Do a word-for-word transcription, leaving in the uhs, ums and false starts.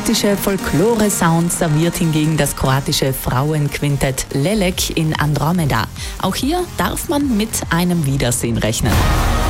akustische Folklore-Sound serviert hingegen das kroatische Frauenquintett Lelek in Andromeda. Auch hier darf man mit einem Wiedersehen rechnen.